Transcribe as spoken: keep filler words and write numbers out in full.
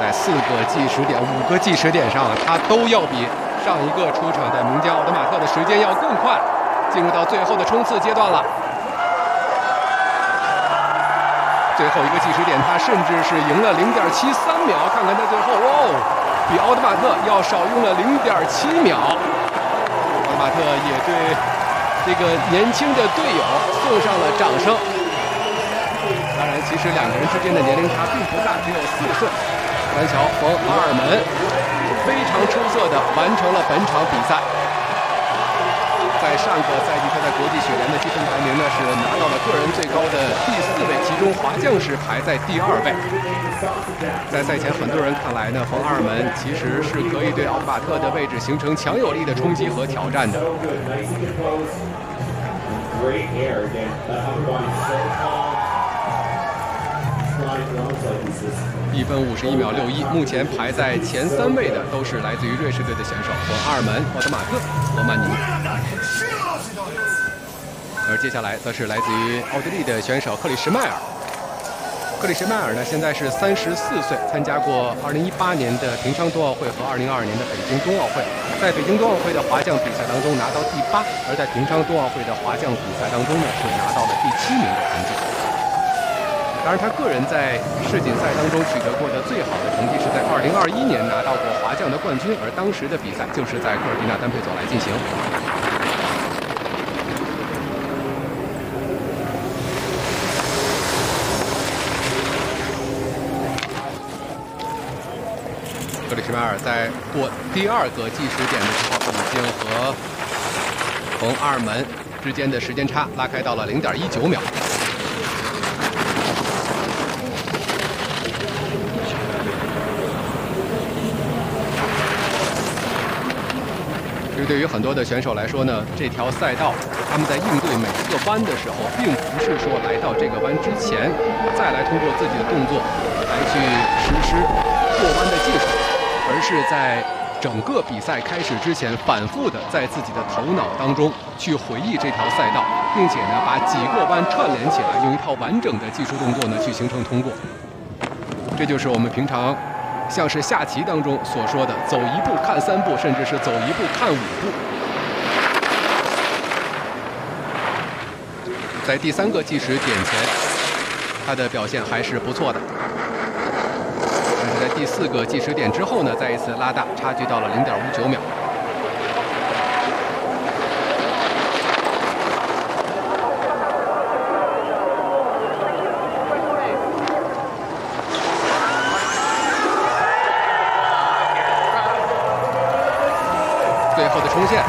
在四个计时点、五个计时点上，他都要比上一个出场的名将奥德马特的时间要更快。进入到最后的冲刺阶段了。最后一个计时点，他甚至是赢了零点七三秒。看看他最后，哦，比奥德马特要少用了零点七秒。奥德马特也对这个年轻的队友送上了掌声。当然，其实两个人之间的年龄差并不大，只有四岁。蓝桥冯阿尔门非常出色地完成了本场比赛。在上个赛季，他在国际雪联的积分排名呢是拿到了个人最高的第四位，其中滑降是排在第二位。在赛前，很多人看来呢，冯阿尔门其实是可以对奥德马特的位置形成强有力的冲击和挑战的。一分五十一秒六一，目前排在前三位的都是来自于瑞士队的选手，冯阿尔门、奥德马特、罗曼尼。而接下来则是来自于奥地利的选手克里什迈尔。克里什迈尔呢，现在是三十四岁，参加过二零一八年的平昌冬奥会和二零二二年的北京冬奥会。在北京冬奥会的滑降比赛当中拿到第八，而在平昌冬奥会的滑降比赛当中呢，是拿到了第七名的成绩。当然，他个人在世锦赛当中取得过的最好的成绩是在二零二一年拿到过滑降的冠军，而当时的比赛就是在科尔蒂纳丹佩佐来进行。克里什迈尔在过第二个计时点的时候，已经和冯阿尔门之间的时间差拉开到了零点一九秒。对于很多的选手来说呢，这条赛道他们在应对每一个弯的时候，并不是说来到这个弯之前再来通过自己的动作来去实施过弯的技术，而是在整个比赛开始之前反复的在自己的头脑当中去回忆这条赛道，并且呢把几个弯串联起来，用一套完整的技术动作呢去形成通过。这就是我们平常像是下棋当中所说的走一步看三步，甚至是走一步看五步。在第三个计时点前，他的表现还是不错的。但是在第四个计时点之后呢，再一次拉大差距到了零点五九秒。最后的冲线，